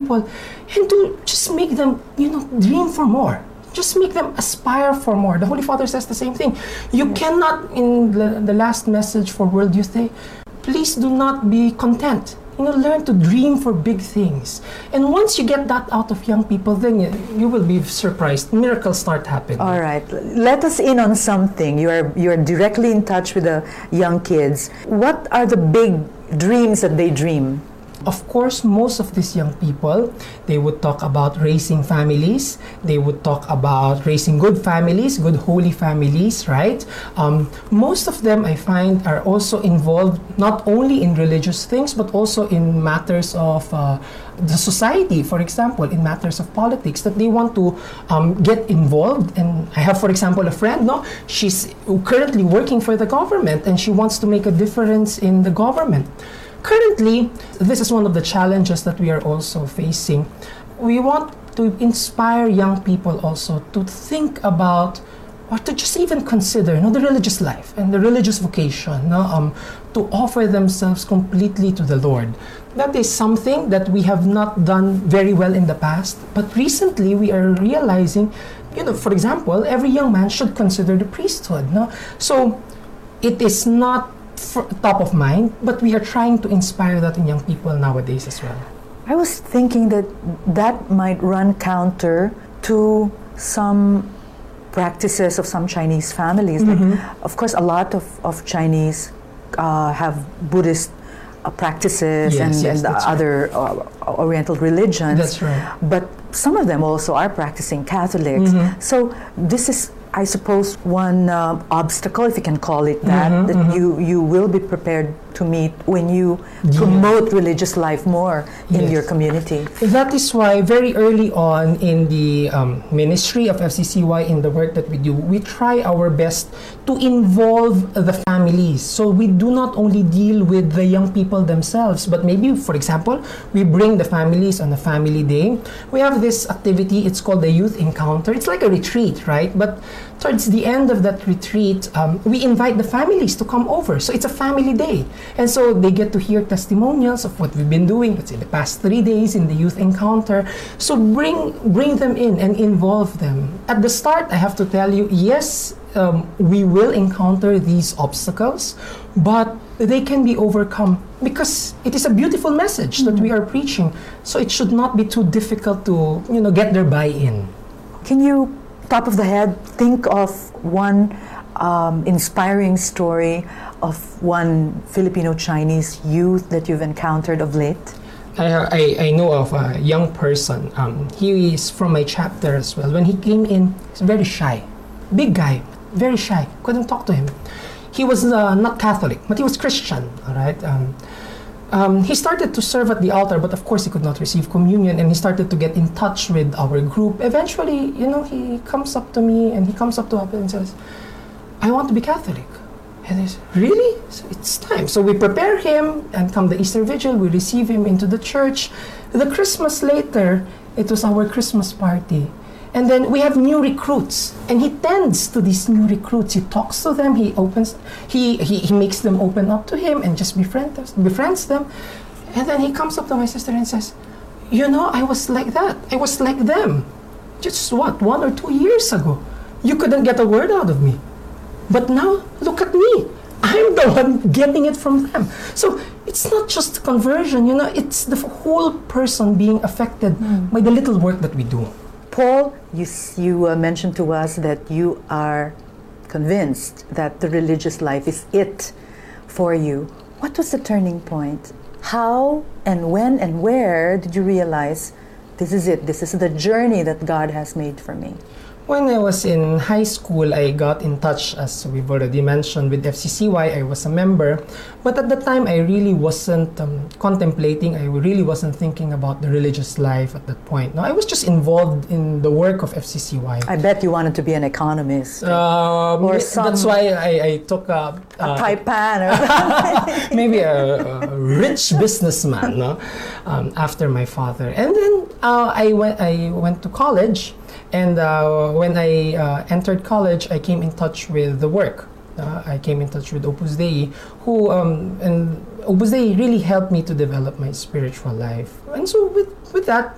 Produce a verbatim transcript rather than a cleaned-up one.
people and to just make them, you know, dream for more. Just make them aspire for more. The Holy Father says the same thing. You yes. cannot, in the, the last message for World Youth Day, please do not be content. You know, learn to dream for big things. And once you get that out of young people, then you, you will be surprised. Miracles start happening. All right. Let us in on something. You are, you are directly in touch with the young kids. What are the big dreams that they dream? Of course, most of these young people, they would talk about raising families. They would talk about raising good families, good holy families, right? Um, most of them, I find, are also involved not only in religious things, but also in matters of uh, the society, for example, in matters of politics, that they want to um, get involved. And I have, for example, a friend, no? She's currently working for the government and she wants to make a difference in the government. Currently, this is one of the challenges that we are also facing. We want to inspire young people also to think about, or to just even consider, you know, the religious life and the religious vocation, no? um, to offer themselves completely to the Lord. That is something that we have not done very well in the past, but recently we are realizing, you know, for example, every young man should consider the priesthood. No? So it is not top of mind, but we are trying to inspire that in young people nowadays as well. I was thinking that that might run counter to some practices of some Chinese families. Mm-hmm. Like, of course, a lot of, of Chinese uh, have Buddhist uh, practices yes, and, yes, and other uh, Oriental religions. That's right. But some of them also are practicing Catholics. Mm-hmm. So this is, I suppose, one uh, obstacle, if you can call it that, mm-hmm, that mm-hmm. you, you will be prepared to meet when you yeah. promote religious life more in yes. your community. That is why very early on in the um, ministry of F C C Y, in the work that we do, we try our best to involve the families. So we do not only deal with the young people themselves, but maybe, for example, we bring the families on a family day. We have this activity, it's called the Youth Encounter. It's like a retreat, right? But towards the end of that retreat, um, we invite the families to come over. So it's a family day. And so they get to hear testimonials of what we've been doing, let's say, the past three days in the Youth Encounter. So bring bring them in and involve them. At the start, I have to tell you, yes, um, we will encounter these obstacles, but they can be overcome because it is a beautiful message mm-hmm. that we are preaching. So it should not be too difficult to, you know, get their buy-in. Can you, top of the head, think of one um, inspiring story of one Filipino-Chinese youth that you've encountered of late? I, I, I know of a young person. Um, he is from my chapter as well. When he came in, he's very shy. Big guy, very shy. Couldn't talk to him. He was uh, not Catholic, but he was Christian, all right? Um, um, he started to serve at the altar, but of course he could not receive communion, and he started to get in touch with our group. Eventually, you know, he comes up to me, and he comes up to us and says, I want to be Catholic. And he says, really? So it's time. So we prepare him, and come the Easter Vigil, we receive him into the church. The Christmas later, it was our Christmas party. And then we have new recruits, and he tends to these new recruits. He talks to them, he opens, he, he, he makes them open up to him and just befriend us, befriends them. And then he comes up to my sister and says, you know, I was like that. I was like them. Just what, one or two years ago. You couldn't get a word out of me. But now, look at me. I'm the one getting it from them. So it's not just conversion, you know, it's the whole person being affected mm. by the little work that we do. Paul, you, you uh, mentioned to us that you are convinced that the religious life is it for you. What was the turning point? How and when and where did you realize this is it, this is the journey that God has made for me? When I was in high school, I got in touch, as we've already mentioned, with F C C Y. I was a member. But at the time, I really wasn't um, contemplating, I really wasn't thinking about the religious life at that point. No, I was just involved in the work of F C C Y. I bet you wanted to be an economist. Um, or some, that's why I, I took a... A uh, Taipan or maybe a, a rich businessman, no? um, after my father. And then uh, I, went, I went to college. And uh, when I uh, entered college, I came in touch with the work. Uh, I came in touch with Opus Dei, who um, and Opus Dei really helped me to develop my spiritual life. And so with, with that,